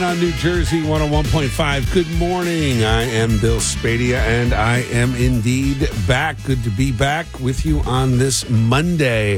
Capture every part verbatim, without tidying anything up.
on New Jersey one oh one point five. Good morning. I am Bill Spadia, and I am indeed back. Good to be back with you on this Monday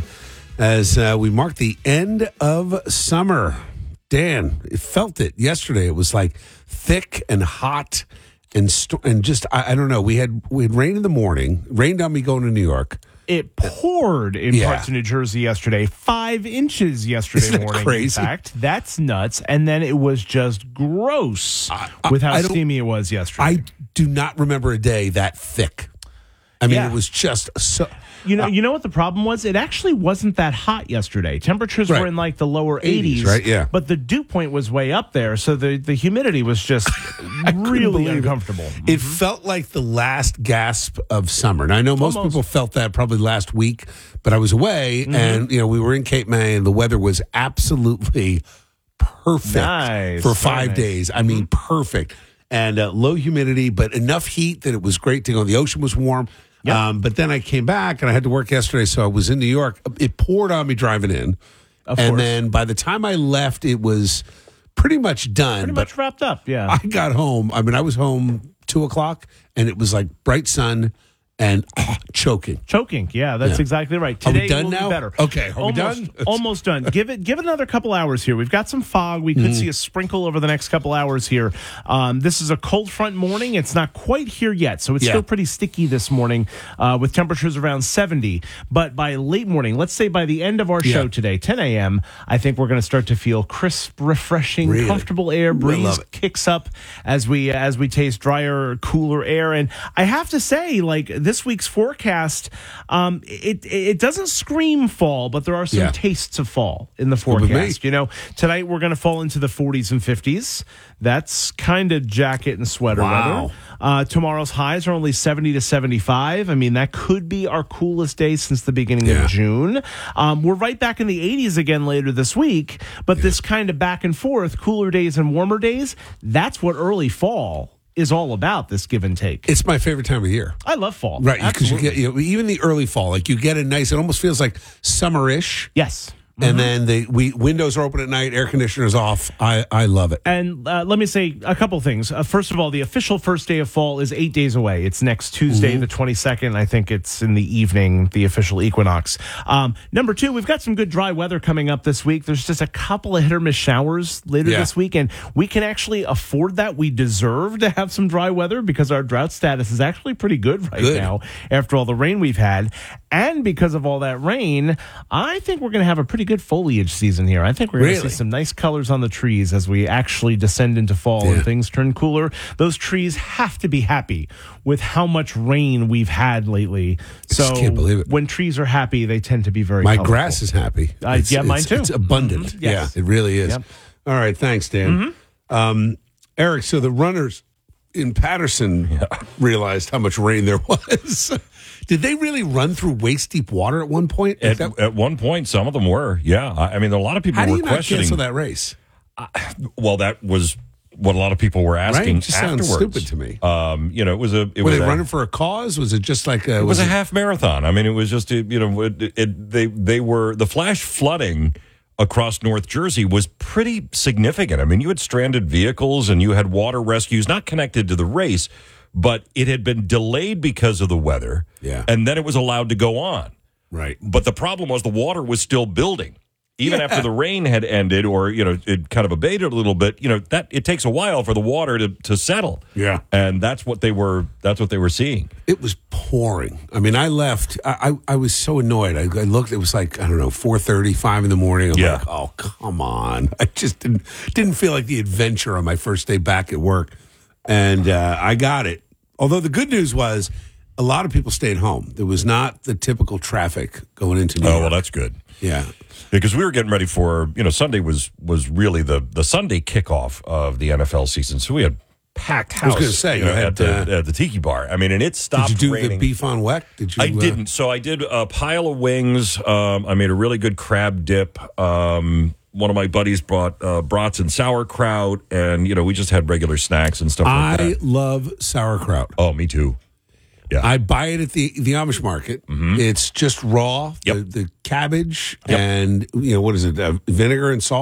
as uh, we mark the end of summer. Dan, it felt it yesterday. It was like thick and hot and st- and just, I, I don't know. We had, we had rain in the morning, rained on me going to New York. It poured in Yeah. parts of New Jersey yesterday. Five inches yesterday Isn't that morning. crazy? In fact, that's nuts. And then it was just gross I- with how I don't- steamy it was yesterday. I do not remember a day that thick. I mean, Yeah. it was just so. you know, you know what the problem was? It actually wasn't that hot yesterday. Temperatures Right. were in like the lower eighties, eighties, right? Yeah. But the dew point was way up there, so the, the humidity was just really believe it. uncomfortable. It felt like the last gasp of summer. And I know most Almost. people felt that probably last week, but I was away Mm-hmm. and, you know, we were in Cape May and the weather was absolutely perfect Nice. for Very five nice. days. I mean, perfect. And uh, low humidity, but enough heat that it was great to go. The ocean was warm. Yep. Um, but then I came back and I had to work yesterday, so I was in New York. It poured on me driving in. Of and course. then by the time I left, it was pretty much done. Pretty but much wrapped up, yeah. I got home. I mean, I was home two o'clock, and it was like bright sun and ah, choking. Choking, yeah, that's Yeah. exactly right. Are we Today done will now? be better. Okay, are we almost, done? Almost done. Give it, give it another couple hours here. We've got some fog. We could see a sprinkle over the next couple hours here. Um, this is a cold front morning. It's not quite here yet, so it's Yeah. still pretty sticky this morning uh, with temperatures around seventy. But by late morning, let's say by the end of our Yeah. show today, ten a.m., I think we're going to start to feel crisp, refreshing, Really? comfortable air. Breeze love it. kicks up as we as we taste drier, cooler air. And I have to say, like this week's forecast. Um, it it doesn't scream fall, but there are some Yeah. tastes of fall in the Good with me. forecast. You know, tonight we're going to fall into the forties and fifties. That's kind of jacket and sweater Wow. weather. Uh, tomorrow's highs are only seventy to seventy-five. I mean, that could be our coolest day since the beginning Yeah. of June. Um, we're right back in the eighties again later this week, but this kind of back and forth, cooler days and warmer days, that's what early fall is all about, this give and take. It's my favorite time of year. I love fall. Right, because you Absolutely. get you know, even the early fall, like you get a nice. It almost feels like summerish, Yes. and then the we windows are open at night, air conditioners off. I I love it. And uh, let me say a couple things. Uh, first of all, the official first day of fall is eight days away. It's next Tuesday, Mm-hmm. the twenty-second. I think it's in the evening, the official equinox. Um, number two, we've got some good dry weather coming up this week. There's just a couple of hit or miss showers later Yeah. this week, and we can actually afford that. We deserve to have some dry weather because our drought status is actually pretty good right Good. now after all the rain we've had. And because of all that rain, I think we're going to have a pretty good foliage season here. I think we're going to Really? see some nice colors on the trees as we actually descend into fall Yeah. and things turn cooler. Those trees have to be happy with how much rain we've had lately. So just can't believe it. when trees are happy, they tend to be very My colorful. grass is happy. Uh, yeah, mine it's, too. It's abundant. Mhm, yes. Yeah, it really is. Yep. All right, thanks, Dan. Um, Eric, so the runners in Patterson realized how much rain there was. Did they really run through waist deep water at one point? Is At, that- at one point, some of them were. Yeah, I I mean, a lot of people how do were you not questioning. cancel that race? Well, that was what a lot of people were asking Right? It just sounds afterwards. stupid to me. Um, you know, it was a. It Were was they a, running for a cause? Was it just like a? It was a half marathon. I mean, it was just a, you know, it, it, they they were the flash flooding across North Jersey was pretty significant. I mean, you had stranded vehicles and you had water rescues not connected to the race, but it had been delayed because of the weather. Yeah. And then it was allowed to go on. right. But the problem was the water was still building. Even Yeah. after the rain had ended or, you know, it kind of abated a little bit, you know, that it takes a while for the water to, to settle. Yeah. And that's what they were that's what they were seeing. It was pouring. I mean, I left. I I, I was so annoyed. I, I looked. It was like I don't know, four thirty, five in the morning. I'm Yeah. like, oh come on! I just didn't didn't feel like the adventure on my first day back at work, and uh, I got it. Although the good news was, a lot of people stayed home. There was not the typical traffic going into New Oh, York. well, that's good. Yeah. Because we were getting ready for, you know, Sunday was was really the the Sunday kickoff of the N F L season. So we had packed house. I was gonna say, you you know, had, at the uh, at the Tiki Bar. I mean, and it stopped Did you do raining. the beef on weck? Did you? I uh, didn't. So I did a pile of wings. Um, I made a really good crab dip. Um, one of my buddies brought uh, brats and sauerkraut, and you know we just had regular snacks and stuff like I that. love sauerkraut. Oh, me too. Yeah. I buy it at the the Amish market. It's just raw, Yep. the, the cabbage, Yep. and you know what is it? Uh, vinegar and salt.